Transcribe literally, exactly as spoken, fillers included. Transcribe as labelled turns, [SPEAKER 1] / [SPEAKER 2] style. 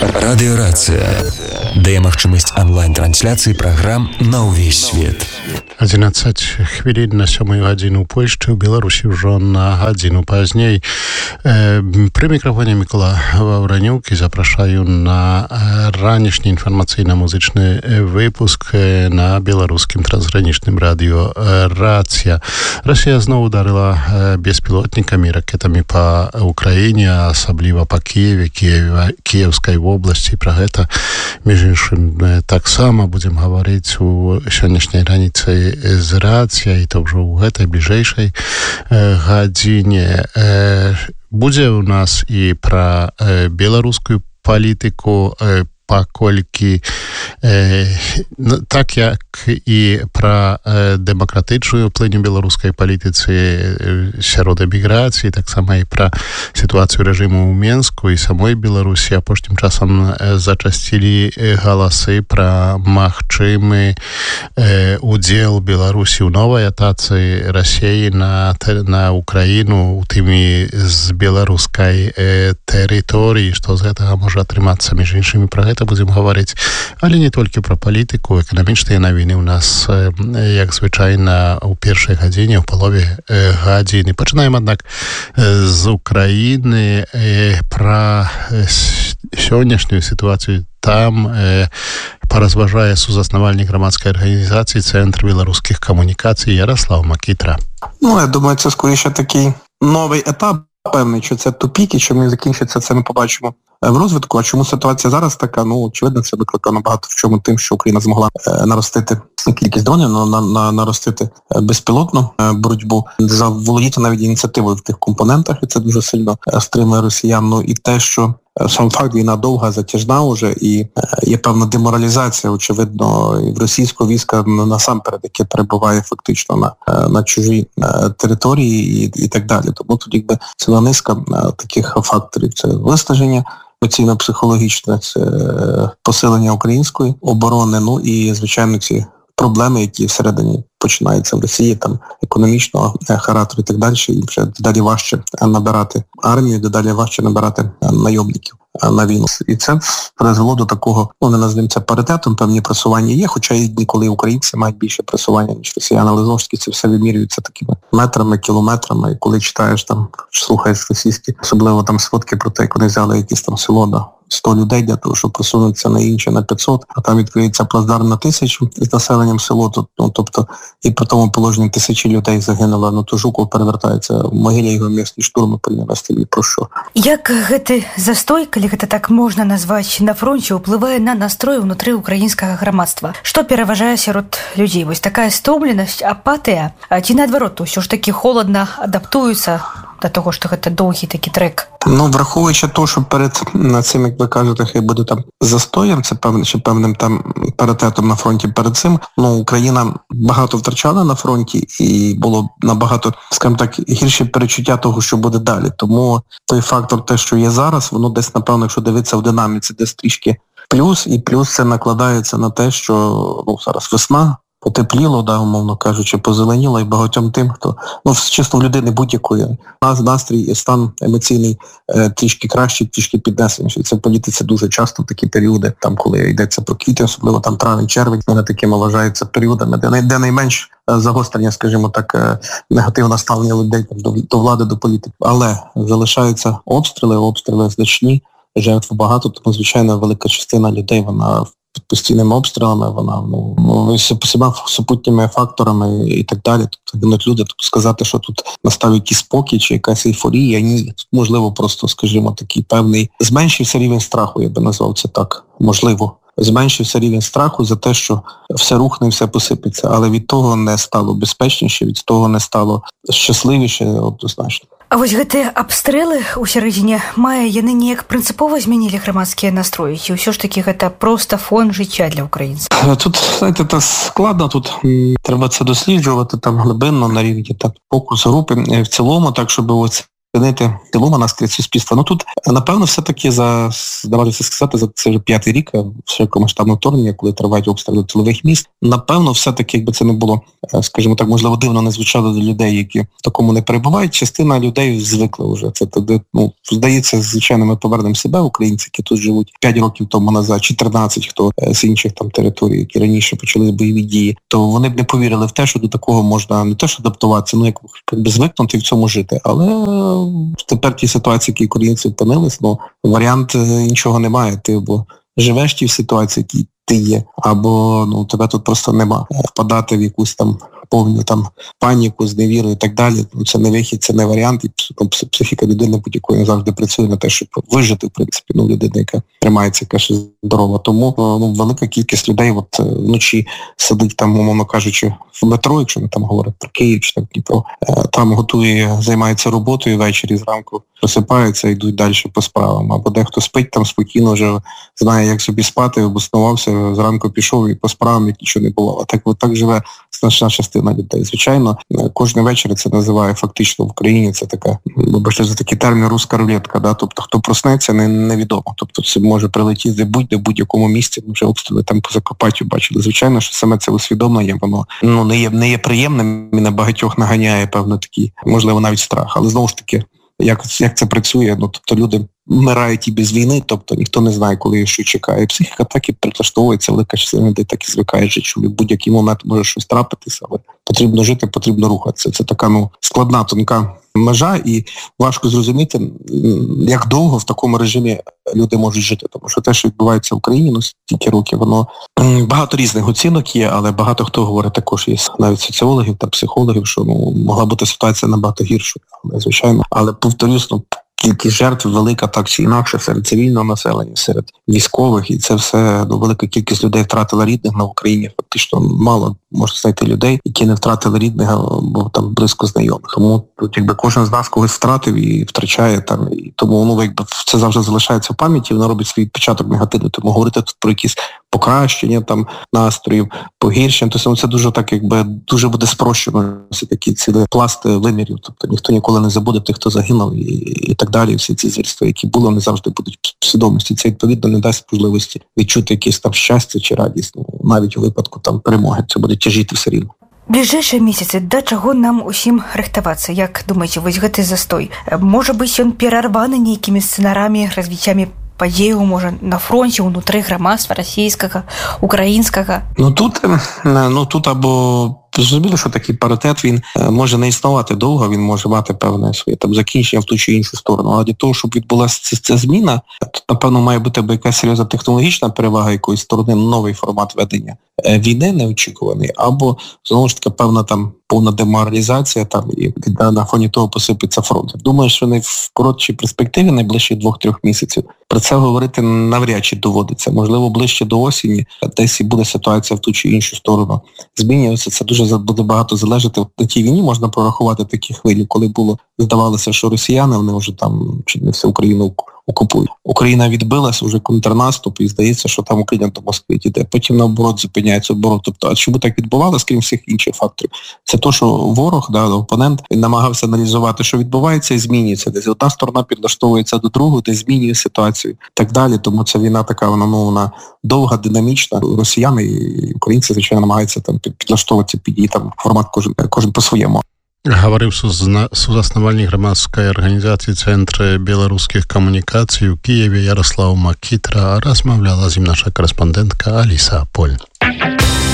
[SPEAKER 1] Радыёрацыя дае магчымасць онлайн-трансляцыі праграм на ўвесь свет.
[SPEAKER 2] одиннадцать хвілін на сёмую гадзіну ў Польшчы, у Беларусі ўжо на гадзіну пазней. Пры мікрафоне Мікола Ваўранюк і запрашаю на ранішні інфармацыйна-музычны выпуск на беларускім трансгранічным радыё «Рацыя». Расія зноў ударыла беспілотнікамі, ракетамі па Украіне, асабліва па Кіеве, Кіеве, Кіевскай вобласці. Пра гэта, між іншым, таксама будзем гаварыць у сённяшняй раніцай з «Рацыя», і то ўжо ў гэтай бліжэйшай гадзіне. Будзе ў нас і пра беларускую палітыку, паколькі э, так як і пра э, дэмакратычную плыню беларускай палітыцы сярод эміграцыі, таксама і пра сітуацыю рэжыму ў Менску і самой Беларусі. Апошнім часам э, зачасцілі галасы пра магчымы э, удзел Беларусі ў новай атацы Расіі на, на Украіну, у тымі з беларускай э, тэрыторыі, што з гэтага можа атрымацца. Між іншымі, пра гэта будзем гаварыць, але не толькі пра палітыку. Эканамічныя навіны ў нас, як звычайна, у першай гадзіне, у палове гадзіны. Пачынаем, аднак, з Украіны. Пра сённяшнюю сітуацыю там паразважае сузаснавальнік грамадскай арганізацыі Центр беларускіх камунікацый Ярослав Макітра.
[SPEAKER 3] Ну, я думаю, це скоріше такий новий етап, певний, що це тупік, і що ми закінчиться, це ми побачимо в розвитку. А чому ситуація зараз така? Ну, очевидно, це викликано багато в чому тим, що Україна змогла е, наростити кількість дронів, на, на, на, наростити безпілотну е, боротьбу, заволодіти навіть ініціативою в тих компонентах, і це дуже сильно е, стримує росіян. Ну, і те, що сам факт, війна довга, затяжна уже, і е, є певна деморалізація, очевидно, і в російського війська насамперед, яке перебуває фактично на, е, на чужій е, території і, і так далі. Тому тут якби ціла низка е, таких факторів. Це виснаження емоційно-психологічне, це посилення української оборони, ну і, звичайно, ці проблеми, які всередині починаються в Росії, там, економічного характеру і так далі, і вже дедалі важче набирати армію, дедалі важче набирати найомників на війну. І це призвело до такого, ну, не назвемо це паритетом, певні просування є, хоча і ніколи українці мають більше просування, ніж росіяни, але знову ж таки це все вимірюється такими метрами, кілометрами, і коли читаєш там, слухаєш російські, особливо там сводки про те, як вони взяли якісь там село на сто людей для того, щоб просунутися на інше на п'ятсот, а там відкриється плацдарм на тисячу з населенням село, то, ну, тобто і при тому положенні тисячі людей загинуло, ну то Жуков перевертається в могилі, його місні штурми прийнявся, і про що.
[SPEAKER 4] Як гэты застой, калі гэта так можна назваць, на фронте ўплывае на настрой унутры украінскага грамадства? Што пераважае сярод людзей? Вось такая стомленасць, апатыя? Ці наадварот, усё ж такі холадна адаптуюцца до того, що це довгий такий трек?
[SPEAKER 3] Ну, враховуючи те, що перед цим, як ви кажете, хай буде там застоєм, це певним, чи певним там паритетом на фронті перед цим, ну, Україна багато втрачала на фронті і було набагато, скажімо так, гірше перечуття того, що буде далі. Тому той фактор, те, що є зараз, воно десь, напевно, якщо дивитися в динаміці, десь трішки плюс, і плюс це накладається на те, що, ну, зараз весна, потепліло, да, умовно кажучи, позеленіло, і багатьом тим, хто, ну, чисто в людини будь-якої, настрій і стан емоційний е, трішки кращий, трішки піднесеніший. Це в політиці дуже часто такі періоди, там, коли йдеться про квітень, особливо там травень, червень, вони такими вважаються періодами, де, де найменш загострення, скажімо так, е, негативне ставлення людей там, до, до влади, до політики. Але залишаються обстріли, обстріли значні, жертв багато, тому, звичайно, велика частина людей, вона під постійними обстрілами, вона, ну, всіма супутніми факторами і так далі. Тобто гинуть люди, тобто сказати, що тут настав якийсь спокій чи якась ейфорія, ні. Тут, можливо, просто, скажімо, такий певний, зменшився рівень страху, я би назвав це так, можливо. Зменшився рівень страху за те, що все рухне, все посипеться, але від того не стало безпечніше, від того не стало щасливіше, однозначно.
[SPEAKER 4] А вось гэтыя абстрэлы ў сярэдзіне мая, яны неяк прынцыпова змянілі грамадскія настроі, ці ўсё ж такі гэта проста фон життя для українців?
[SPEAKER 3] Тут, знаєте, це складно, тут треба це досліджувати там глибинно на рівні так фокус групи в цілому, так щоб ось спинити цілому настрій суспільства. Ну тут, напевно, все-таки за, давайте сказати, за це вже п'ятий рік широкомасштабного вторгнення, коли тривають обстріли тилових міст. Напевно, все-таки, якби це не було, скажімо так, можливо, дивно не звучало до людей, які в такому не перебувають, частина людей звикла вже. Це тоді, ну, здається, звичайно, ми повернемо себе, українці, які тут живуть п'ять років тому назад, чотирнадцять, хто з інших там територій, які раніше почали бойові дії, то вони б не повірили в те, що до такого можна не те, що адаптуватися, ну, як, якби звикнути в цьому жити. Але тепер ті ситуації, які українці опинились, ну, варіант іншого немає. Ти або живеш ті в ситуації, які ти є, або ну тебе тут просто нема. Впадати в якусь там повну там паніку, зневіру і так далі. Ну, це не вихід, це не варіант. І психіка людини будь-якої завжди працює на те, щоб вижити, в принципі, ну, людина, яка тримається, яка ще здорова. Тому ну, велика кількість людей от вночі сидить там, умовно кажучи, в метро, якщо не там говорять про Київ чи там Дніпро, там готує, займається роботою, ввечері зранку просипаються, йдуть далі по справам. Або дехто спить там спокійно, вже знає, як собі спати, обоснувався, зранку пішов і по справам, як нічого не було. А так, от так живе значна частина людей. Звичайно, кожен вечір це називає фактично в Україні, це така, вибачте за такий термін, руська рулетка, да? Тобто хто проснеться, не, невідомо. Тобто це може прилетіти будь-де, в будь-якому місці, вже обстріли там по Закарпаттю бачили. Звичайно, що саме це усвідомлення, воно ну, не є, не є приємним і на багатьох наганяє, певно, такий, можливо, навіть страх. Але знову ж таки, як, як це працює, ну, тобто люди вмирають і без війни, тобто ніхто не знає, коли що чекає. Психіка так і прилаштовується, велика частина людей так і звикає жити, що в будь-який момент може щось трапитися, але потрібно жити, потрібно рухатися. Це така, ну, складна, тонка межа, і важко зрозуміти, як довго в такому режимі люди можуть жити. Тому що те, що відбувається в Україні, ну, стільки років, воно багато різних оцінок є, але багато хто говорить, також є навіть соціологів та психологів, що ну, могла бути ситуація набагато гіршою, але звичайно. Але повторюсь, ну, кількість жертв велика так чи інакше серед цивільного населення, серед військових, і це все, ну, велика кількість людей втратила рідних на Україні. Фактично мало можна знайти людей, які не втратили рідних або там близько знайомих. Тому тут якби кожен з нас когось втратив і втрачає там, і тому ну, якби це завжди залишається в пам'яті, воно робить свій відпечаток негативний. Тому говорити тут про якісь покращення там настроїв, погіршення, то це дуже так, якби дуже буде спрощено, всі такі цілі пласти вимірів. Тобто ніхто ніколи не забуде тих, хто загинув і, і так далі. Всі ці звірства, які були, вони завжди будуть в свідомості. Це відповідно не дасть можливості відчути якесь там щастя чи радість, ну, навіть у випадку там перемоги. Це буде тяжіти все рівно.
[SPEAKER 4] Бліжэйшыя месяцы, да чаго нам усім рыхтавацца? Як думаеце, вось гэты застой? Можа быць, ён перарваны нейкімі сцэнарамі, развіццямі падзеяў, можа, на фронте, унутры грамадства расійскага, украінскага? Ну
[SPEAKER 3] тут, ну тут або зрозуміло, що такий паритет, він може не існувати довго, він може мати певне своє там закінчення в ту чи іншу сторону. Але для того, щоб відбулася ця зміна, то, напевно, має бути або якась серйозна технологічна перевага якоїсь сторони, новий формат ведення війни неочікуваний, або, знову ж таки, певна там повна деморалізація там, і на фоні того посипеться фронт. Думаю, що не в коротшій перспективі найближчих двох-трьох місяців про це говорити навряд чи доводиться. Можливо, ближче до осені десь і буде ситуація в ту чи іншу сторону змінюється. Це дуже буде багато залежати. На тій війні можна прорахувати такі хвилі, коли було, здавалося, що росіяни, вони вже там чи не всю Україну окупують. Україна відбилася, вже контрнаступ, і здається, що там Україна до Москви йде. Потім наоборот зупиняється оборот. Тобто, а чому так відбувалося, крім всіх інших факторів? Це то, що ворог, да, опонент, він намагався аналізувати, що відбувається і змінюється. Десь одна сторона підлаштовується до другої, десь змінює ситуацію і так далі. Тому ця війна така, вона, ну, вона довга, динамічна. Росіяни і українці, звичайно, намагаються там підлаштовуватися під її там формат кожен, кожен по-своєму.
[SPEAKER 2] Гаварыў сузаснавальнік грамадскай арганізацыі Цэнтр беларускіх камунікацый у Кіеве Ярослаў Макітра, размаўляла з ім наша корэспандэнтка Аліса Поль.